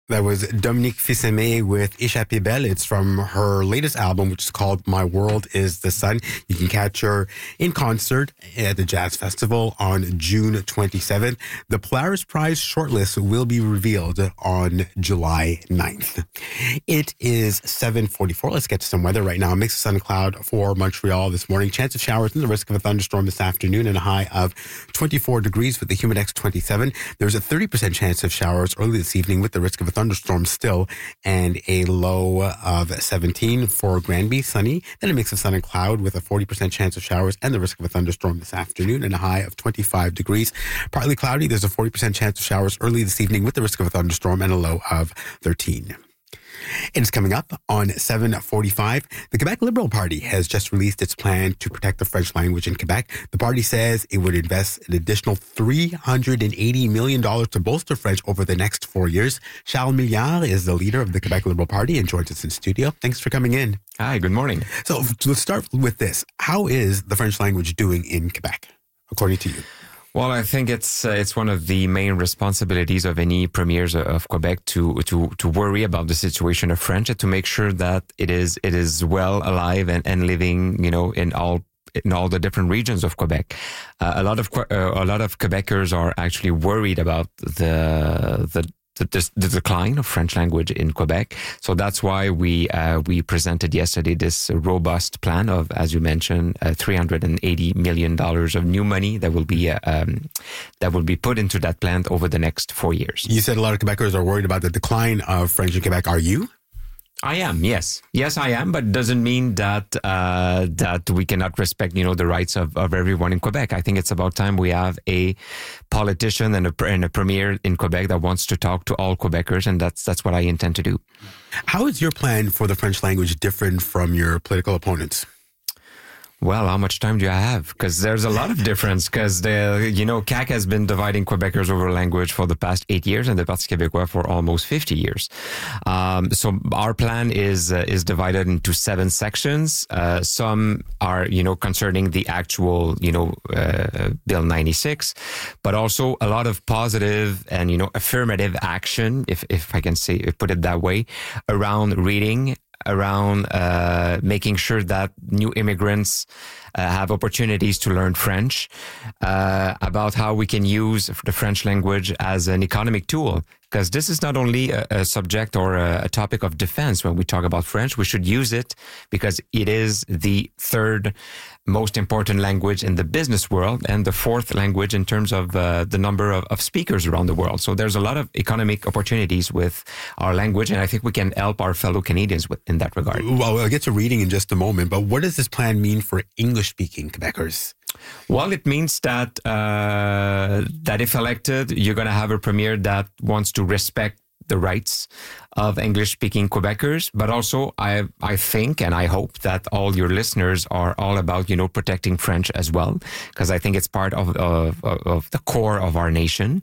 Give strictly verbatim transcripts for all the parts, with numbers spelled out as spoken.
That was Dominique Fils-Aimé with Échappée Belle. It's from her latest album, which is called My World is the Sun. You can catch her in concert at the Jazz Festival on June twenty-seventh. The Polaris Prize shortlist will be revealed on July ninth. It is seven forty-four. Let's get to some weather right now. A mix of sun and cloud for Montreal this morning. Chance of showers and the risk of a thunderstorm this afternoon, and a high of twenty-four degrees with the Humidex twenty-seven. There's a thirty percent chance of showers early this evening with the risk of a thunderstorm still, and a low of seventeen for Granby, sunny. Then a mix of sun and cloud with a forty percent chance of showers and the risk of a thunderstorm this afternoon, and a high of twenty-five degrees. Partly cloudy. There's a forty percent chance of showers early this evening with the risk of a thunderstorm, and a low of thirteen. And it's coming up on seven forty-five. The Quebec Liberal Party has just released its plan to protect the French language in Quebec. The party says it would invest an additional three hundred eighty million dollars to bolster French over the next four years. Charles Milliard is the leader of the Quebec Liberal Party and joins us in studio. Thanks for coming in. Hi, good morning. So let's start with this. How is the French language doing in Quebec, according to you? Well, I think it's uh, it's one of the main responsibilities of any premiers of Quebec to to to worry about the situation of French and to make sure that it is it is well alive and, and living, you know, in all in all the different regions of Quebec. Uh, a lot of uh, a lot of Quebecers are actually worried about the the The, the decline of French language in Quebec. So that's why we uh, we presented yesterday this robust plan of, as you mentioned, uh, three hundred eighty million dollars of new money that will be uh, um, that will be put into that plan over the next four years. You said a lot of Quebecers are worried about the decline of French in Quebec. Are you? I am, yes. Yes, I am, but it doesn't mean that uh, that we cannot respect, you know, the rights of, of everyone in Quebec. I think it's about time we have a politician and a, and a premier in Quebec that wants to talk to all Quebecers, and that's that's what I intend to do. How is your plan for the French language different from your political opponents? Well, how much time do I have? Because there's a lot of difference. Because the, you know, C A Q has been dividing Quebecers over language for the past eight years, and the Parti québécois for almost fifty years. Um, so our plan is uh, is divided into seven sections. Uh, some are, you know, concerning the actual, you know, uh, Bill ninety-six, but also a lot of positive and, you know, affirmative action, if if I can say put it that way, around reading, around uh, making sure that new immigrants uh, have opportunities to learn French, uh, about how we can use the French language as an economic tool. Because this is not only a, a subject or a, a topic of defense when we talk about French. We should use it because it is the third most important language in the business world and the fourth language in terms of uh, the number of, of speakers around the world. So there's a lot of economic opportunities with our language, and I think we can help our fellow Canadians with, in that regard. Well, I'll get to reading in just a moment, but what does this plan mean for English-speaking Quebecers? Well, it means that uh, that if elected, you're going to have a premier that wants to respect the rights of English-speaking Quebecers, but also I I think and I hope that all your listeners are all about, you know, protecting French as well, because I think it's part of, of of the core of our nation.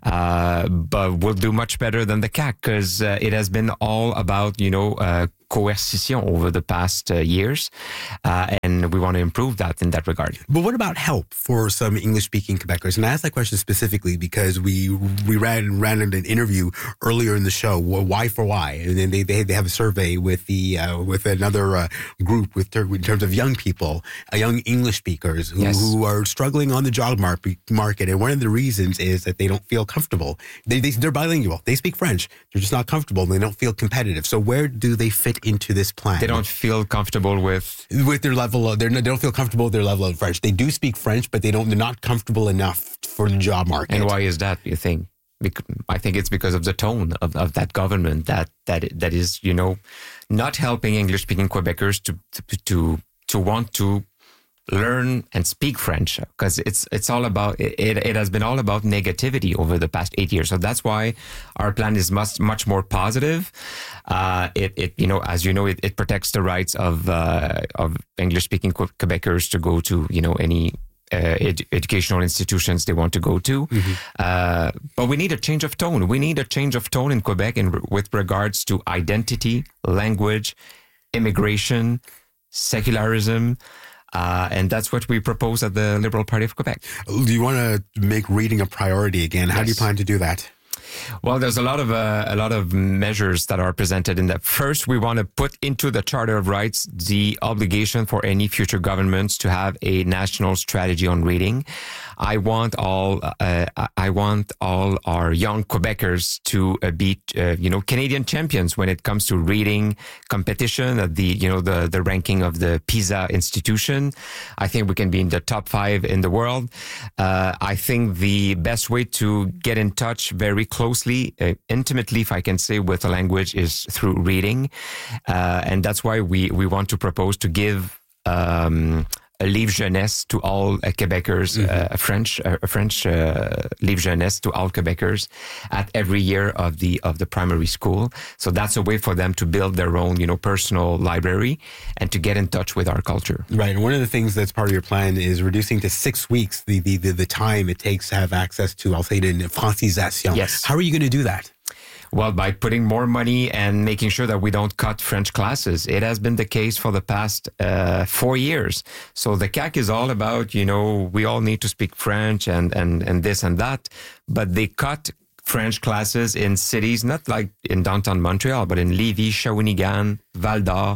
Uh, but we'll do much better than the C A Q because uh, it has been all about, you know, uh, coercition over the past uh, years, uh, and we want to improve that in that regard. But what about help for some English-speaking Quebecers? And I asked that question specifically because we we ran ran an interview earlier in the show, Why for Why, and then they they, they have a survey with the uh, with another uh, group with ter- in terms of young people, uh, young English speakers who, yes. who are struggling on the job mar- market, and one of the reasons is that they don't feel comfortable. They, they they're bilingual, they speak French, they're just not comfortable, and they don't feel competitive. So where do they fit into this plan? They don't feel comfortable with with their level of they're, they don't feel comfortable with their level of French. They do speak French, but they don't. They're not comfortable enough for the job market. And why is that, you think? Because I think it's because of the tone of, of that government that that that is, you know, not helping English-speaking Quebecers to to to, to want to learn and speak French, because it's it's all about it. It has been all about negativity over the past eight years. So that's why our plan is much much more positive. Uh, it it you know as you know it, it protects the rights of uh, of English speaking Quebecers to go to you know any uh, ed- educational institutions they want to go to. Mm-hmm. Uh, but we need a change of tone. We need a change of tone in Quebec in with regards to identity, language, immigration, secularism. Uh, and that's what we propose at the Liberal Party of Quebec. Do you want to make reading a priority again? How yes. do you plan to do that? Well, there's a lot of uh, a lot of measures that are presented in that. First, we want to put into the Charter of Rights the obligation for any future governments to have a national strategy on reading. I want all uh, I want all our young Quebecers to uh, be uh, you know Canadian champions when it comes to reading competition at the you know the the ranking of the PISA institution. I think we can be in the top five in the world. Uh, I think the best way to get in touch very closely, uh, intimately, if I can say, with a language is through reading, uh, and that's why we we want to propose to give. Um, a livre jeunesse to all uh, Quebecers, mm-hmm. uh, a French, uh, a French uh, livre jeunesse to all Quebecers at every year of the of the primary school. So that's a way for them to build their own, you know, personal library and to get in touch with our culture. Right, and one of the things that's part of your plan is reducing to six weeks the the the, the time it takes to have access to, I'll say it in francisation. Yes. How are you going to do that? Well, by putting more money and making sure that we don't cut French classes. It has been the case for the past uh, four years. So the C A Q is all about, you know, we all need to speak French and, and, and this and that. But they cut French classes in cities, not like in downtown Montreal, but in Lévis, Shawinigan, Val d'Or.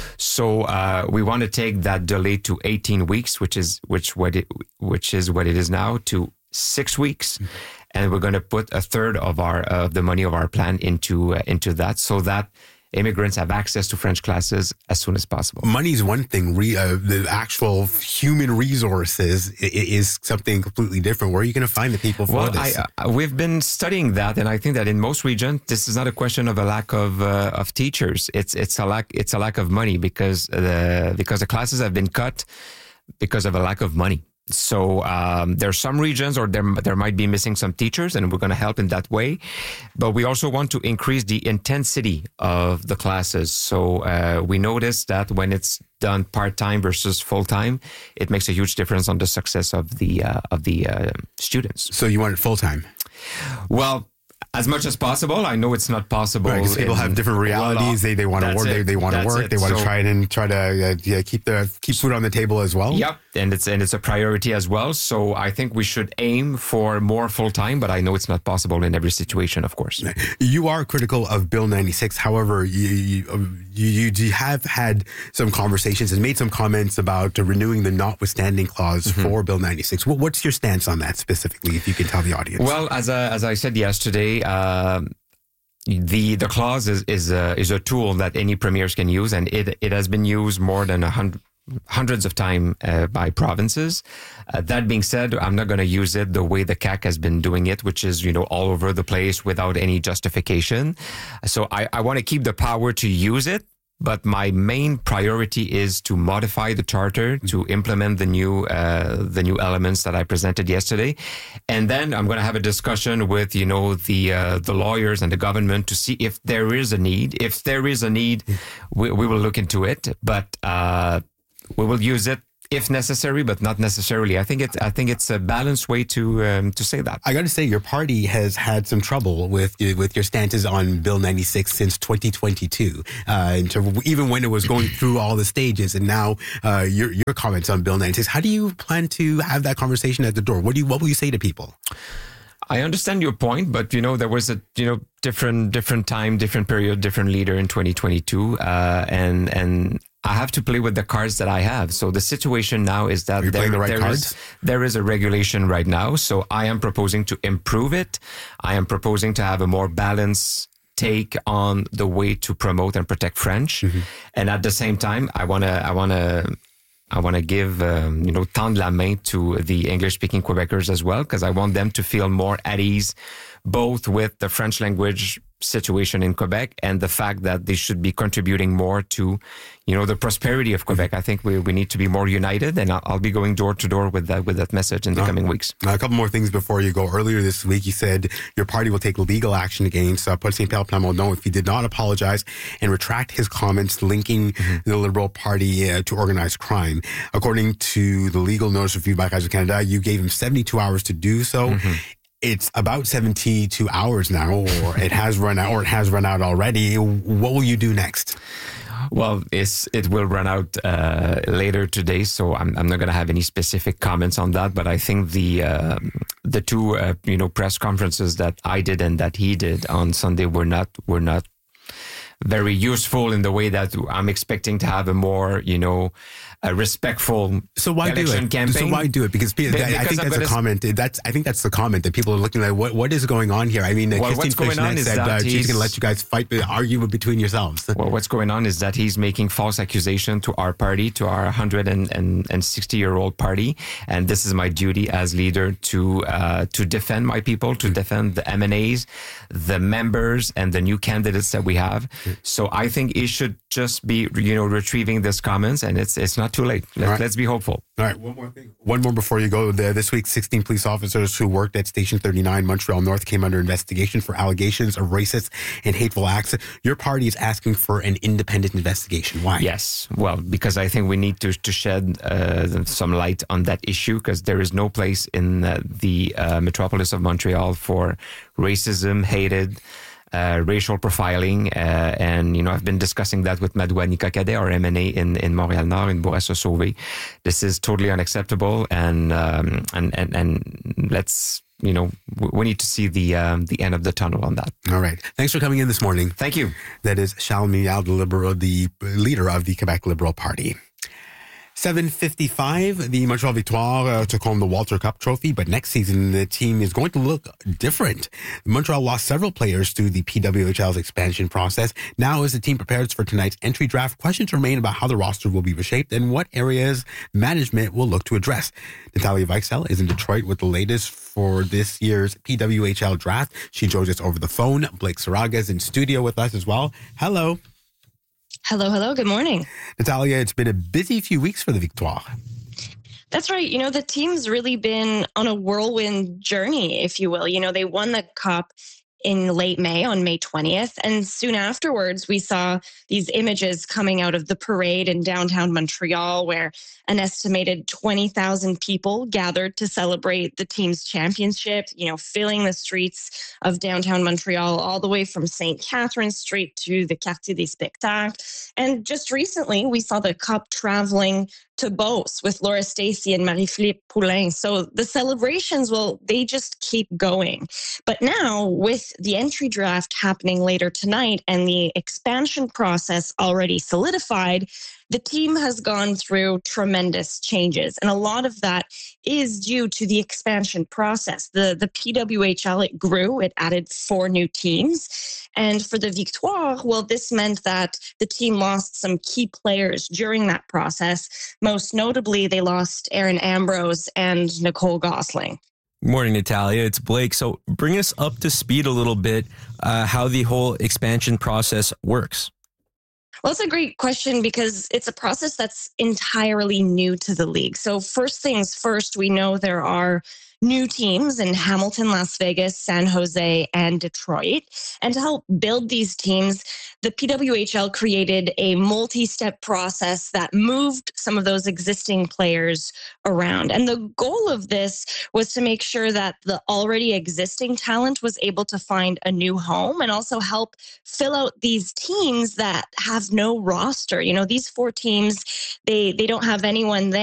So uh, we want to take that delay to eighteen weeks, which is which what it which is what it is now, to six weeks. Mm-hmm. And we're going to put a third of our of uh, the money of our plan into uh, into that, so that immigrants have access to French classes as soon as possible. Money is one thing. Re, uh, the actual human resources is something completely different. Where are you going to find the people for well, this? I, uh, we've been studying that, and I think that in most regions, this is not a question of a lack of uh, of teachers. It's it's a lack it's a lack of money because the because the classes have been cut because of a lack of money. So um, there are some regions, or there there might be missing some teachers, and we're going to help in that way. But we also want to increase the intensity of the classes. So uh, we noticed that when it's done part-time versus full-time, it makes a huge difference on the success of the uh, of the uh, students. So you want it full-time? Well, as much as possible. I know it's not possible. Right, because people in, have different realities. Well, they they want to work. They, they want to work. It. They want to so, try it and try to uh, yeah, keep the keep food on the table as well. Yep, and it's and it's a priority as well. So I think we should aim for more full time, but I know it's not possible in every situation, of course. You are critical of Bill ninety-six. However, you you, you, you have had some conversations and made some comments about renewing the notwithstanding clause mm-hmm. for Bill ninety-six. What's your stance on that specifically, if you can tell the audience? Well, as a, as I said yesterday. Um, the the clause is is a, is a tool that any premiers can use, and it it has been used more than a hundred hundreds of times uh, by provinces. Uh, that being said, I'm not going to use it the way the C A Q has been doing it, which is, you know, all over the place without any justification. So I, I want to keep the power to use it. But my main priority is to modify the charter, to implement the new uh, the new elements that I presented yesterday, and then I'm going to have a discussion with you know the uh, the lawyers and the government to see if there is a need. If there is a need, we, we will look into it, but uh, we will use it if necessary, but not necessarily. I think it's I think it's a balanced way to um, to say that. I got to say, your party has had some trouble with with your stances on Bill ninety-six since twenty twenty-two, uh, in terms of even when it was going through all the stages, and now uh, your your comments on Bill ninety-six. How do you plan to have that conversation at the door? What do you what will you say to people? I understand your point, but you know there was a you know different different time, different period, different leader in twenty twenty-two, uh, and and. I have to play with the cards that I have. So the situation now is that there, the right there, is, there is a regulation right now. So I am proposing to improve it. I am proposing to have a more balanced take on the way to promote and protect French. Mm-hmm. And at the same time, I want to, I want to, I want to give, um, you know, tendre la main to the English-speaking Quebecers as well, because I want them to feel more at ease, both with the French language situation in Quebec and the fact that they should be contributing more to, you know, the prosperity of Quebec. I think we, we need to be more united, and I'll, I'll be going door to door with that with that message in the uh, coming weeks. A couple more things before you go. Earlier this week, you said your party will take legal action against uh, Paul Saint-Pierre Plamondon if he did not apologize and retract his comments linking mm-hmm. the Liberal Party uh, to organized crime. According to the legal notice reviewed by Radio Canada, you gave him seventy-two hours to do so. Mm-hmm. It's about seventy-two hours now, or it has run out, or it has run out already. What will you do next? Well, it's, it will run out uh, later today, so I'm, I'm not going to have any specific comments on that. But I think the uh, the two uh, you know press conferences that I did and that he did on Sunday were not were not very useful in the way that I'm expecting to have a more, you know, a respectful so why do it? Campaign. So why do it? Because, because I think that's a comment. That's I think that's the comment that people are looking at. What what is going on here? I mean, well, Christine Fishnet said uh, she's going to let you guys fight, argue between yourselves. Well, what's going on is that he's making false accusation to our party, to our one hundred sixty year old party, and this is my duty as leader to uh, to defend my people, to defend the M N As, the members, and the new candidates that we have. So I think he should just be, you know, retrieving these comments, and it's it's not too late. Let's, right. let's be hopeful. All right, one more thing. One more before you go. The, this week, sixteen police officers who worked at Station thirty-nine, Montreal North, came under investigation for allegations of racist and hateful acts. Your party is asking for an independent investigation. Why? Yes, well, because I think we need to to shed uh, some light on that issue, because there is no place in uh, the uh, metropolis of Montreal for racism, hated, Uh, racial profiling, uh, and, you know, I've been discussing that with Madouani Cadet, our M N A in, in Montréal-Nord, in Bourassa-Sauvé. This is totally unacceptable, and, um, and, and, and let's, you know, we need to see the, um, the end of the tunnel on that. All right. Thanks for coming in this morning. Thank you. That is Charles Mignard, the Liberal, the leader of the Quebec Liberal Party. seven fifty-five, the Montreal Victoire uh, took home the Walter Cup trophy, but next season the team is going to look different. Montreal lost several players through the P W H L's expansion process. Now, as the team prepares for tonight's entry draft, questions remain about how the roster will be reshaped and what areas management will look to address. Natalia Weichsel is in Detroit with the latest for this year's P W H L draft. She joins us over the phone. Blake Saraga is in studio with us as well. Hello. Hello, hello. Good morning. Natalia, it's been a busy few weeks for the Victoire. That's right. You know, the team's really been on a whirlwind journey, if you will. You know, they won the Cup in late May, on May twentieth. And soon afterwards, we saw these images coming out of the parade in downtown Montreal, where an estimated twenty thousand people gathered to celebrate the team's championship, you know, filling the streets of downtown Montreal, all the way from Saint Catherine Street to the Quartier des Spectacles. And just recently, we saw the Cup traveling to Beauce with Laura Stacey and Marie-Philippe Poulin. So the celebrations, well, they just keep going. But now, with the entry draft happening later tonight and the expansion process already solidified, the team has gone through tremendous changes. And a lot of that is due to the expansion process. The, the P W H L, it grew. It added four new teams. And for the Victoire, well, this meant that the team lost some key players during that process. Most notably, they lost Aaron Ambrose and Nicole Gosling. Morning, Natalia. It's Blake. So bring us up to speed a little bit, uh, how the whole expansion process works. Well, it's a great question because it's a process that's entirely new to the league. So first things first, we know there are new teams in Hamilton, Las Vegas, San Jose, and Detroit. And to help build these teams, the P W H L created a multi-step process that moved some of those existing players around. And the goal of this was to make sure that the already existing talent was able to find a new home and also help fill out these teams that have no roster. You know, these four teams, they, they don't have anyone there.